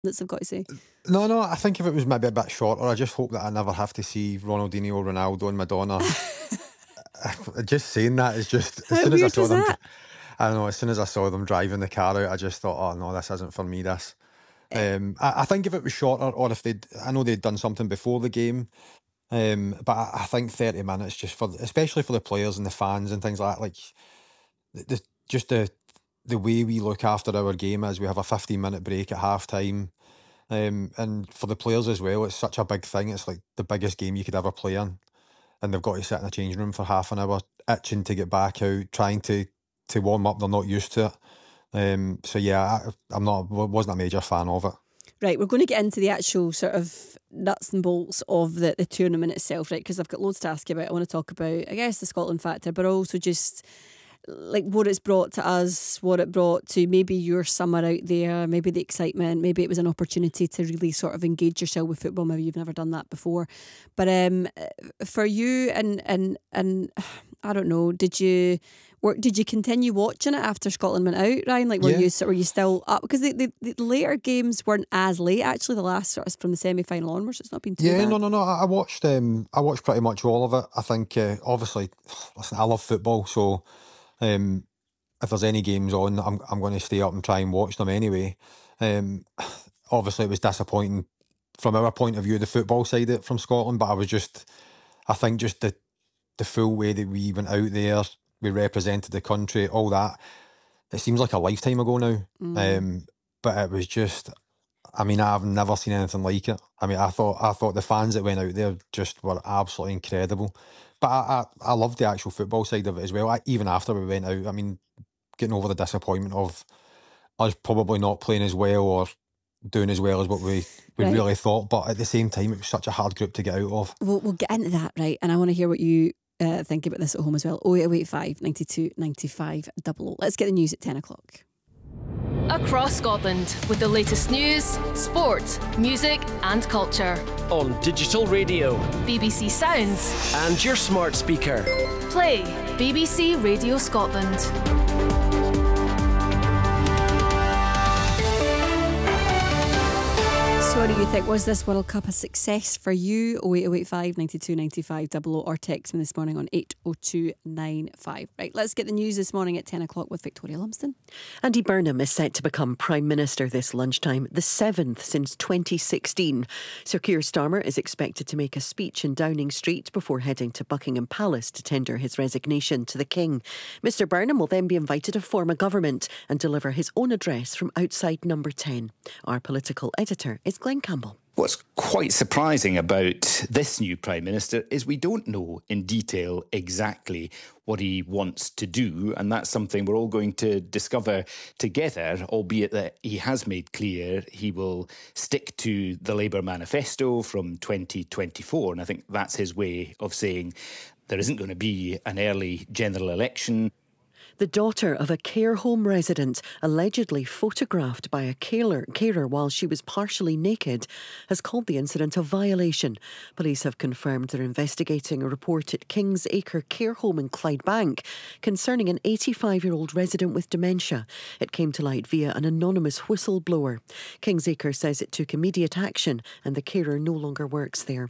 I've got to say. No, I think if it was maybe a bit shorter, I just hope that I never have to see Ronaldinho, Ronaldo, and Madonna. Just saying that is just as How soon as I weird saw was them, that? I don't know. As soon as I saw them driving the car out, I just thought, oh no, this isn't for me. This. Eh, I think if it was shorter, or if I know they'd done something before the game. But I think 30 minutes just especially for the players and the fans and things like that. Like just the way we look after our game is we have a 15-minute break at half time. And for the players as well, it's such a big thing. It's like the biggest game you could ever play in, and they've got to sit in a changing room for half an hour, itching to get back out, trying to warm up. They're not used to it. So yeah, wasn't a major fan of it. Right, we're going to get into the actual sort of nuts and bolts of the tournament itself, right? Because I've got loads to ask you about. I want to talk about, I guess, the Scotland factor, but also just like what it's brought to us, what it brought to maybe your summer out there, maybe the excitement, maybe it was an opportunity to really sort of engage yourself with football. Maybe you've never done that before, but for you and I don't know, did you continue watching it after Scotland went out, Ryan? Like, Yeah, were you still up? Because the later games weren't as late. Actually, the last sort of from the semi final onwards, it's not been too yeah, bad. no. I watched pretty much all of it. I think obviously, listen, I love football, so um, if there's any games on, I'm going to stay up and try and watch them anyway. Um, Obviously, it was disappointing from our point of view, the football side of it from Scotland, but I think just the full way that we went out there, we represented the country, all that. It seems like a lifetime ago now. Mm. Um, but it was just, I mean, I've never seen anything like it. I mean, I thought the fans that went out there just were absolutely incredible. But I loved the actual football side of it as well. Even after we went out, I mean, getting over the disappointment of us probably not playing as well or doing as well as what we Right. really thought. But at the same time, it was such a hard group to get out of. We'll get into that, right? And I want to hear what you think about this at home as well. 08085 92 95 00. Let's get the news at 10 o'clock. Across Scotland with the latest news, sport, music and culture. On digital radio BBC Sounds. and your smart speaker. Play BBC Radio Scotland. So what do you think? Was this World Cup a success for you? 08085 92 95 00 or text me this morning on 80295. Right, let's get the news this morning at 10 o'clock with Victoria Lumsden. Andy Burnham is set to become Prime Minister this lunchtime, the 7th since 2016. Sir Keir Starmer is expected to make a speech in Downing Street before heading to Buckingham Palace to tender his resignation to the King. Mr Burnham will then be invited to form a government and deliver his own address from outside Number 10. Our political editor is Glenn Campbell. What's quite surprising about this new Prime Minister is we don't know in detail exactly what he wants to do, and that's something we're all going to discover together, albeit that he has made clear he will stick to the Labour manifesto from 2024, and I think that's his way of saying there isn't going to be an early general election. The daughter of a care home resident, allegedly photographed by a carer while she was partially naked, has called the incident a violation. Police have confirmed they're investigating a report at Kings Acre Care Home in Clydebank concerning an 85-year-old resident with dementia. It came to light via an anonymous whistleblower. Kings Acre says it took immediate action and the carer no longer works there.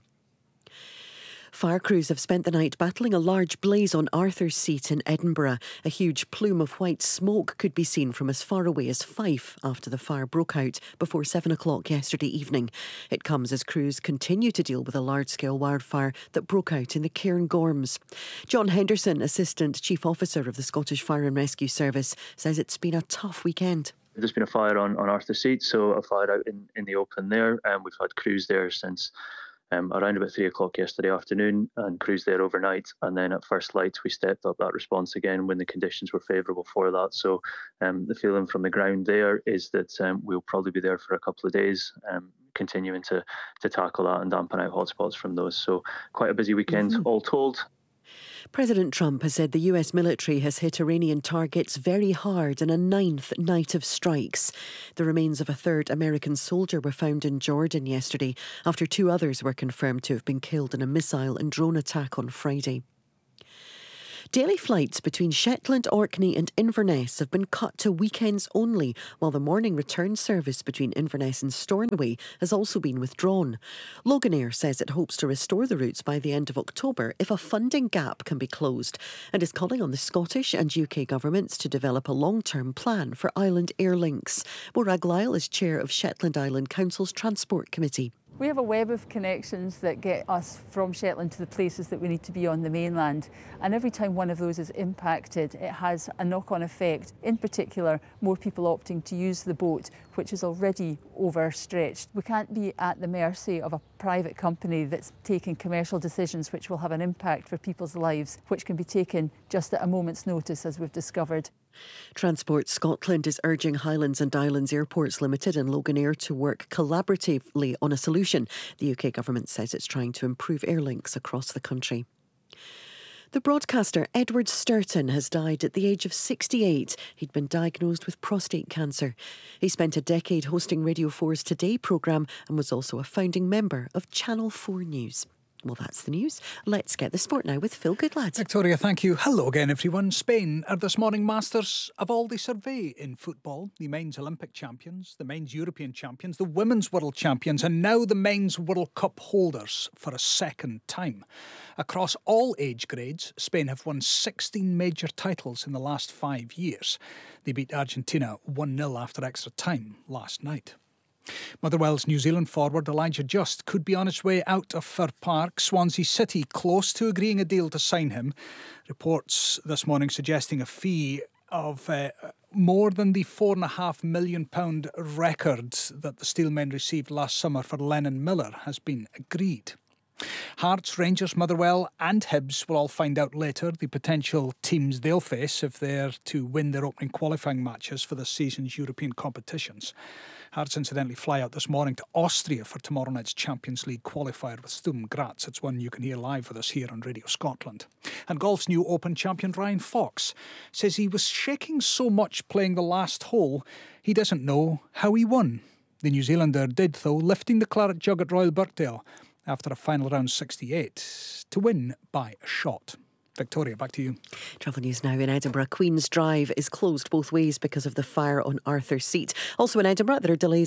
Fire crews have spent the night battling a large blaze on Arthur's Seat in Edinburgh. A huge plume of white smoke could be seen from as far away as Fife after the fire broke out before 7 o'clock yesterday evening. It comes as crews continue to deal with a large-scale wildfire that broke out in the Cairngorms. John Henderson, Assistant Chief Officer of the Scottish Fire and Rescue Service, says it's been a tough weekend. There's been a fire on Arthur's Seat, so a fire out in the open there, and we've had crews there since around about 3 o'clock yesterday afternoon, and crews there overnight. And then at first light, we stepped up that response again when the conditions were favourable for that. So the feeling from the ground there is that we'll probably be there for a couple of days, continuing to tackle that and dampen out hotspots from those. So quite a busy weekend, all told. President Trump has said the US military has hit Iranian targets very hard in a 9th night of strikes. The remains of a 3rd American soldier were found in Jordan yesterday after 2 others were confirmed to have been killed in a missile and drone attack on Friday. Daily flights between Shetland, Orkney and Inverness have been cut to weekends only, while the morning return service between Inverness and Stornoway has also been withdrawn. Loganair says it hopes to restore the routes by the end of October if a funding gap can be closed, and is calling on the Scottish and UK governments to develop a long-term plan for island air links. Morag Lyle is chair of Shetland Island Council's Transport Committee. We have a web of connections that get us from Shetland to the places that we need to be on the mainland, and every time one of those is impacted it has a knock-on effect. In particular, more people opting to use the boat, which is already overstretched. We can't be at the mercy of a private company that's taking commercial decisions which will have an impact for people's lives, which can be taken just at a moment's notice, as we've discovered. Transport Scotland is urging Highlands and Islands Airports Limited and Loganair to work collaboratively on a solution. The UK government says it's trying to improve air links across the country. The broadcaster Edward Sturton has died at the age of 68. He'd been diagnosed with prostate cancer. He spent a decade hosting Radio 4's Today programme and was also a founding member of Channel 4 News. Well, that's the news. Let's get the sport now with Phil Goodlad. Victoria, thank you. Hello again, everyone. Spain are this morning masters of all they survey in football. The men's Olympic champions, the men's European champions, the women's world champions, and now the men's World Cup holders for a second time. Across all age grades, Spain have won 16 major titles in the last 5 years. They beat Argentina 1-0 after extra time last night. Motherwell's New Zealand forward Elijah Just could be on his way out of Fir Park. Swansea City close to agreeing a deal to sign him. Reports this morning suggesting a fee of more than the £4.5 million record that the Steelmen received last summer for Lennon Miller has been agreed. Hearts, Rangers, Motherwell and Hibs will all find out later the potential teams they'll face if they're to win their opening qualifying matches for this season's European competitions. Hearts incidentally fly out this morning to Austria for tomorrow night's Champions League qualifier with Sturm Graz. It's one you can hear live with us here on Radio Scotland. And golf's new Open champion Ryan Fox says he was shaking so much playing the last hole he doesn't know how he won. The New Zealander did, though, lifting the claret jug at Royal Birkdale after a final round 68 to win by a shot. Victoria, back to you. Travel news now in Edinburgh. Queen's Drive is closed both ways because of the fire on Arthur's Seat. Also in Edinburgh, there are delays